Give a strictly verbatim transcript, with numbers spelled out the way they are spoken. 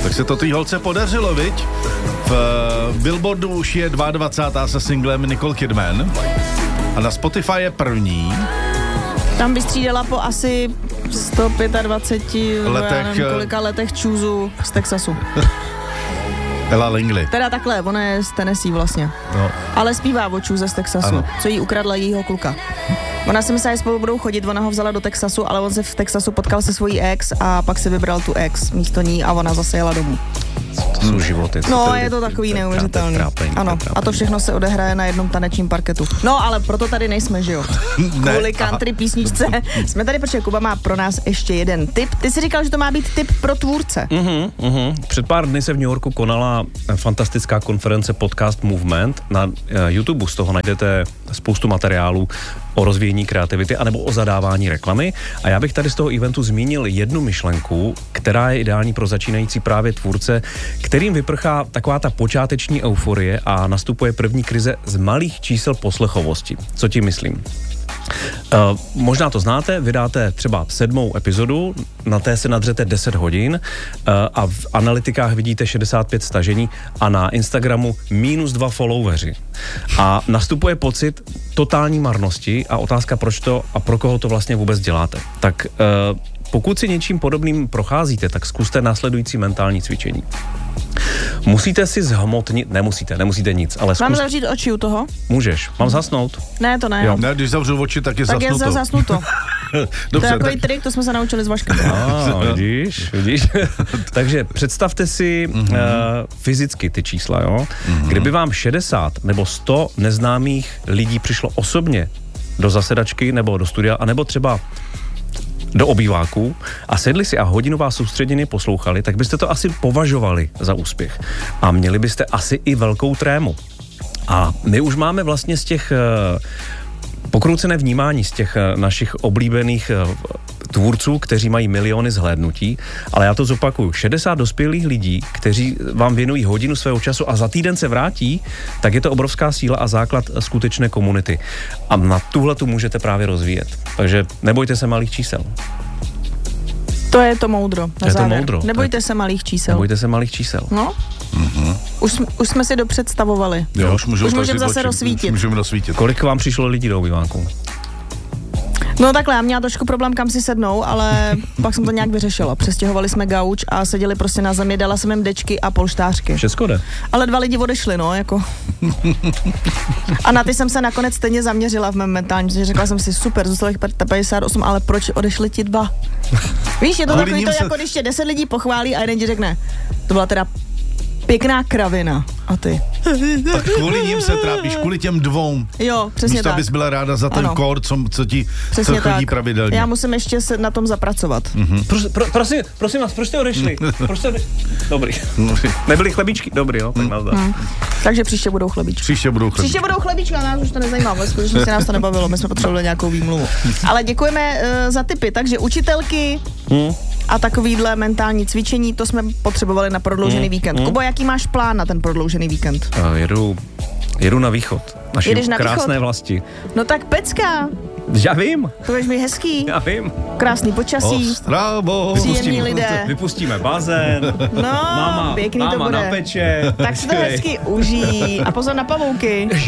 Tak se to té holce podařilo, viď? V uh, Billboardu už je dvacátá druhá se singlem Nicole Kidman a na Spotify je první. Tam vystřídala po asi sto dvacet pět letech, já nevím, kolika letech čůzu z Texasu. Ella Langley. Teda takhle, ona je z Tennessee vlastně. No. Ale zpívá o čůze z Texasu, ano. Co jí ukradla jejího kluka. Ona si myslela, že spolu budou chodit, ona ho vzala do Texasu, ale on se v Texasu potkal se svojí ex a pak si vybral tu ex místo ní a ona zase jela domů. To jsou životy. No, to je to takový neuvěřitelný. Trápení, ano, a to všechno se odehraje na jednom tanečním parketu. No, ale proto tady nejsme, že jo? Kvůli country písničce. Jsme tady, protože Kuba má pro nás ještě jeden tip. Ty jsi říkal, že to má být tip pro tvůrce. Uh-huh, uh-huh. Před pár dny se v New Yorku konala fantastická konference Podcast Movement. Na uh, YouTube z toho najdete spoustu materiálů o rozvíjení kreativity anebo o zadávání reklamy. A já bych tady z toho eventu zmínil jednu myšlenku, která je ideální pro začínající právě tvůrce, kterým vyprchá taková ta počáteční euforie a nastupuje první krize z malých čísel poslechovosti. Co tím myslím? Uh, možná to znáte, vydáte třeba sedmou epizodu, na té se nadřete deset hodin uh, a v analytikách vidíte šedesát pět stažení a na Instagramu minus dva followeri. A nastupuje pocit totální marnosti a otázka, proč to a pro koho to vlastně vůbec děláte. Tak uh, pokud si něčím podobným procházíte, tak zkuste následující mentální cvičení. Musíte si zhmotnit, nemusíte, nemusíte nic, ale zkus... Mám zavřít oči u toho? Můžeš, mám zasnout? Ne, to ne. Jo. Ne, když zavřu oči, tak je tak zasnuto. Tak je zasnuto. Dobře, to je takový tak... trik, to jsme se naučili s Vaškem. Ah, vidíš, vidíš. Takže představte si mm-hmm. uh, fyzicky ty čísla, jo. Mm-hmm. Kdyby vám šedesát nebo sto neznámých lidí přišlo osobně do zasedačky nebo do studia, anebo třeba do obýváků a sedli si a hodinu vás soustředěně poslouchali, tak byste to asi považovali za úspěch. A měli byste asi i velkou trému. A my už máme vlastně z těch uh, pokroucené vnímání z těch uh, našich oblíbených uh, tvůrců, kteří mají miliony zhlédnutí, ale já to zopakuju. šedesát dospělých lidí, kteří vám věnují hodinu svého času a za týden se vrátí, tak je to obrovská síla a základ skutečné komunity. A na tuhle tu můžete právě rozvíjet. Takže nebojte se malých čísel. To je to moudro. Na je závěr. to moudro. Nebojte tak... se malých čísel. Nebojte se malých čísel. No? Mm-hmm. Už, už jsme si dopředstavovali. Jo, už můžeme můžem zase rozsvítit. Můžeme rozsvítit. Kolik vám přišlo lidí do obýváku? No takhle, já měla trošku problém, kam si sednou, ale pak jsem to nějak vyřešila. Přestěhovali jsme gauč a seděli prostě na zemi, dala jsem jim dečky a polštářky. Všecko jde. Ale dva lidi odešli, no, jako. A na ty jsem se nakonec stejně zaměřila v mém mentálním, protože řekla jsem si, super, zůstalo jich padesát osm, ale proč odešli ti dva? Víš, je to Kvůli takový to, se... jako když tě deset lidí pochválí a jeden ti řekne, to byla teda pěkná kravina. A ty? Tak kvůli ním se trápíš, kvůli těm dvou. Jo, přesně Místo, tak. abys byla ráda za ten kód, co, co ti přesně co chodí tak. pravidelně. Já musím ještě se na tom zapracovat. Mm-hmm. Pro, pro, prosím, prosím vás, proč jste odešli? Proč jste odešli? Dobrý. Nebyly chlebíčky? Dobrý, jo, tak nazdar. Hmm. Takže příště budou chlebíčky. Příště budou chlebíčky. Příště budou chlebíčky, a nás už to nezajímá, ale skutečně nás to nebavilo, my jsme potřebovali nějakou výmluvu. Ale děkujeme uh, za tipy, takže učitelky hmm. a takovýhle mentální cvičení, to jsme potřebovali na prodloužený hmm. víkend. Hmm. Kubo, jaký máš plán na ten prodloužený víkend? Uh, jedu, jedu na východ. Naší na krásné východ? Vlasti. No tak pecka. Já vím. To budeš mi hezký. Já vím. Krásný počasí. Ostravo. Příjemní lidé. Vypustíme bazén. No, máma, pěkný máma to bude. na peče. Tak si to hezky užij. A pozor na pavouky.